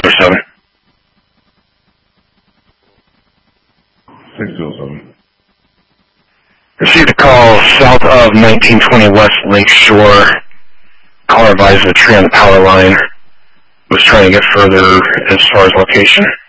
607. 607. Received a call south of 1920 West Lake Shore. Caller advised the tree on the power line was trying to get further as far as location.